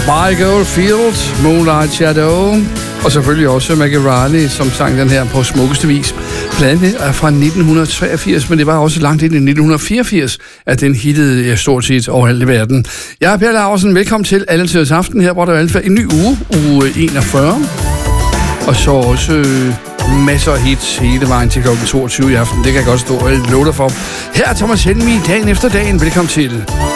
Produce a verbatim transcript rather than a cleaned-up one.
Michael Field, Moonlight Shadow, og selvfølgelig også Maggie Riley, som sang den her på smukkeste vis. Pladen er fra nitten treogfirs, men det var også langt ind i nitten fireogfirs, at den hittede stort set overalt i verden. Jeg er Per Laursen, velkommen til Alletiders Aften. Her var der i hvert fald en ny uge, uge enogfyrre, og så også øh, masser af hits hele vejen til klokken toogtyve i aften. Det kan jeg godt stå og love dig for. Her er Thomas Helmig, dagen efter dagen. Velkommen til.